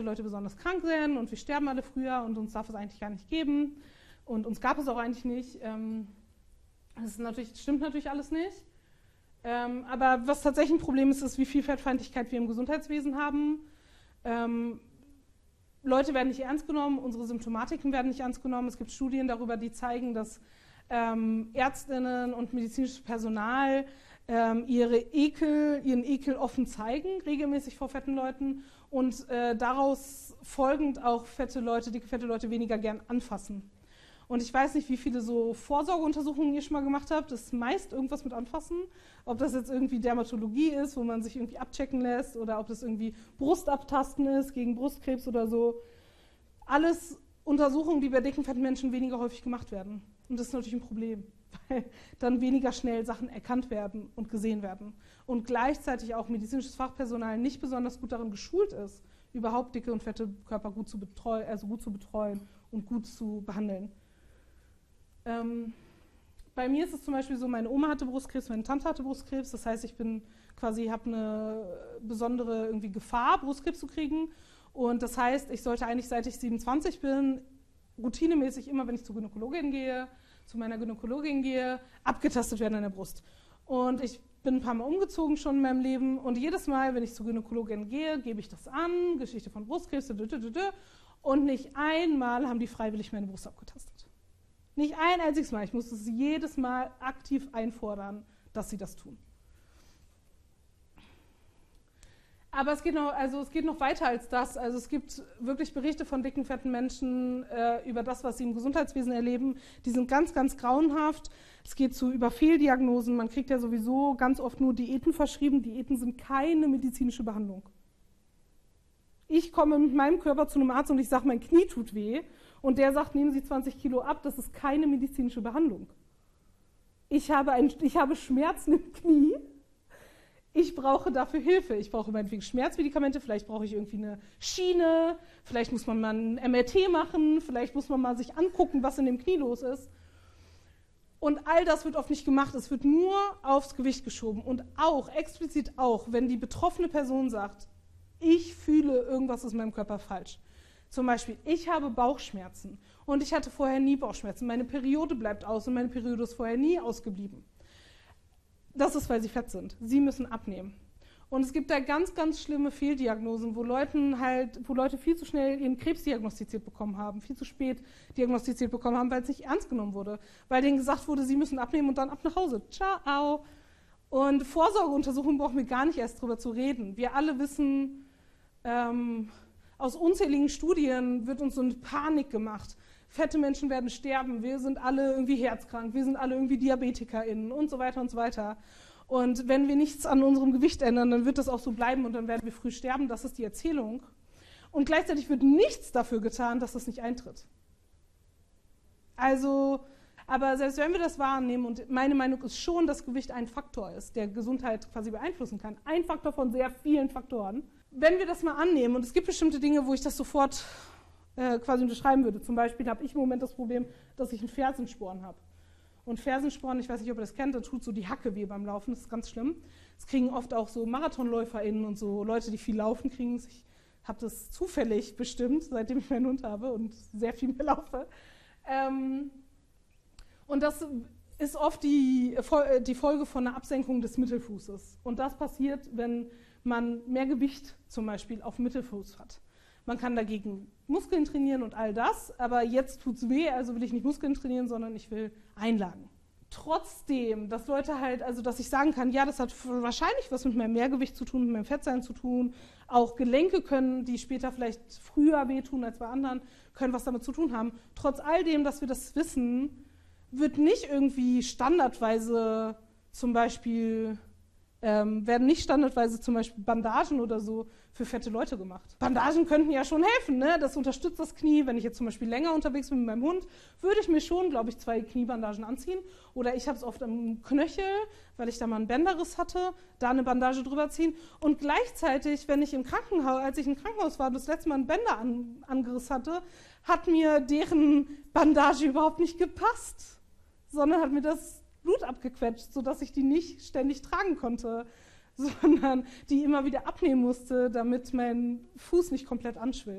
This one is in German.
Leute besonders krank sind und wir sterben alle früher und uns darf es eigentlich gar nicht geben und uns gab es auch eigentlich nicht. Stimmt natürlich alles nicht. Aber was tatsächlich ein Problem ist, ist, wie viel Fettfeindlichkeit wir im Gesundheitswesen haben. Leute werden nicht ernst genommen, unsere Symptomatiken werden nicht ernst genommen. Es gibt Studien darüber, die zeigen, dass Ärztinnen und medizinisches Personal ihren Ekel offen zeigen, regelmäßig vor fetten Leuten und daraus folgend auch dicke fette Leute weniger gern anfassen. Und ich weiß nicht, wie viele so Vorsorgeuntersuchungen ihr schon mal gemacht habt. Das ist meist irgendwas mit Anfassen. Ob das jetzt irgendwie Dermatologie ist, wo man sich irgendwie abchecken lässt, oder ob das irgendwie Brustabtasten ist gegen Brustkrebs oder so. Alles Untersuchungen, die bei dicken, fetten Menschen weniger häufig gemacht werden. Und das ist natürlich ein Problem, weil dann weniger schnell Sachen erkannt werden und gesehen werden. Und gleichzeitig auch medizinisches Fachpersonal nicht besonders gut darin geschult ist, überhaupt dicke und fette Körper gut zu betreuen und gut zu behandeln. Bei mir ist es zum Beispiel so, meine Oma hatte Brustkrebs, meine Tante hatte Brustkrebs. Das heißt, ich habe eine besondere irgendwie Gefahr, Brustkrebs zu kriegen. Und das heißt, ich sollte eigentlich, seit ich 27 bin, routinemäßig immer, wenn ich zu meiner Gynäkologin gehe, abgetastet werden an der Brust. Und ich bin ein paar Mal umgezogen schon in meinem Leben. Und jedes Mal, wenn ich zur Gynäkologin gehe, gebe ich das an, Geschichte von Brustkrebs, und nicht einmal haben die freiwillig meine Brust abgetastet. Nicht ein einziges Mal. Ich musste sie jedes Mal aktiv einfordern, dass sie das tun. Aber es geht noch weiter als das. Also es gibt wirklich Berichte von dicken, fetten Menschen über das, was sie im Gesundheitswesen erleben. Die sind ganz, ganz grauenhaft. Es geht über Fehldiagnosen. Man kriegt ja sowieso ganz oft nur Diäten verschrieben. Diäten sind keine medizinische Behandlung. Ich komme mit meinem Körper zu einem Arzt und ich sage, mein Knie tut weh. Und der sagt, nehmen Sie 20 Kilo ab, das ist keine medizinische Behandlung. Ich habe Schmerzen im Knie, ich brauche dafür Hilfe. Ich brauche meinetwegen Schmerzmedikamente, vielleicht brauche ich irgendwie eine Schiene, vielleicht muss man mal ein MRT machen, vielleicht muss man mal sich angucken, was in dem Knie los ist. Und all das wird oft nicht gemacht, es wird nur aufs Gewicht geschoben. Und auch, explizit auch, wenn die betroffene Person sagt, ich fühle, irgendwas ist in meinem Körper falsch. Zum Beispiel, ich habe Bauchschmerzen und ich hatte vorher nie Bauchschmerzen. Meine Periode bleibt aus und meine Periode ist vorher nie ausgeblieben. Das ist, weil sie fett sind. Sie müssen abnehmen. Und es gibt da ganz, ganz schlimme Fehldiagnosen, wo Leute viel zu schnell ihren Krebs diagnostiziert bekommen haben, viel zu spät diagnostiziert bekommen haben, weil es nicht ernst genommen wurde. Weil denen gesagt wurde, sie müssen abnehmen und dann ab nach Hause. Ciao. Und Vorsorgeuntersuchungen brauchen wir gar nicht erst drüber zu reden. Wir alle wissen, aus unzähligen Studien wird uns so eine Panik gemacht. Fette Menschen werden sterben, wir sind alle irgendwie herzkrank, wir sind alle irgendwie DiabetikerInnen und so weiter und so weiter. Und wenn wir nichts an unserem Gewicht ändern, dann wird das auch so bleiben und dann werden wir früh sterben. Das ist die Erzählung. Und gleichzeitig wird nichts dafür getan, dass das nicht eintritt. Aber selbst wenn wir das wahrnehmen, und meine Meinung ist schon, dass Gewicht ein Faktor ist, der Gesundheit quasi beeinflussen kann. Ein Faktor von sehr vielen Faktoren. Wenn wir das mal annehmen, und es gibt bestimmte Dinge, wo ich das sofort quasi unterschreiben würde. Zum Beispiel habe ich im Moment das Problem, dass ich einen Fersensporn habe. Und Fersensporn, ich weiß nicht, ob ihr das kennt, da tut so die Hacke weh beim Laufen, das ist ganz schlimm. Das kriegen oft auch so MarathonläuferInnen und so Leute, die viel laufen, kriegen es. Ich habe das zufällig bestimmt, seitdem ich meinen Hund habe und sehr viel mehr laufe. Und das ist oft die Folge von einer Absenkung des Mittelfußes. Und das passiert, wenn man mehr Gewicht zum Beispiel auf dem Mittelfuß hat. Man kann dagegen Muskeln trainieren und all das, aber jetzt tut es weh, also will ich nicht Muskeln trainieren, sondern ich will Einlagen. Trotzdem, dass dass ich sagen kann, ja, das hat wahrscheinlich was mit meinem Mehrgewicht zu tun, mit meinem Fettsein zu tun. Auch Gelenke können, die später vielleicht früher wehtun als bei anderen, können was damit zu tun haben. Trotz all dem, dass wir das wissen, wird nicht irgendwie standardweise zum Beispiel Bandagen oder so für fette Leute gemacht. Bandagen könnten ja schon helfen, ne? Das unterstützt das Knie. Wenn ich jetzt zum Beispiel länger unterwegs bin mit meinem Hund, würde ich mir schon, glaube ich, 2 Kniebandagen anziehen. Oder ich habe es oft am Knöchel, weil ich da mal einen Bänderriss hatte, da eine Bandage drüber ziehen. Und gleichzeitig, als ich im Krankenhaus war und das letzte Mal einen Bänder angerissen hatte, hat mir deren Bandage überhaupt nicht gepasst, sondern hat mir das Blut abgequetscht, sodass ich die nicht ständig tragen konnte, sondern die immer wieder abnehmen musste, damit mein Fuß nicht komplett anschwillt.